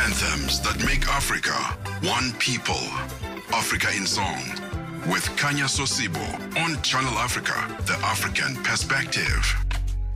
Anthems that make Africa one people. Africa in Song with Kanya Sosibo on Channel Africa, the African Perspective.